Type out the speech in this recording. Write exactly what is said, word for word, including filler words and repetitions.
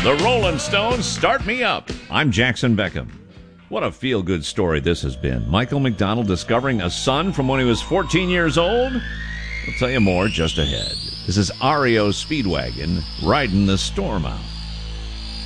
The Rolling Stones, Start Me Up. I'm Jackson Beckham. What a feel-good story this has been. Michael McDonald discovering a son from when he was fourteen years old. We'll tell you more just ahead. This is R E O Speedwagon, riding the storm out.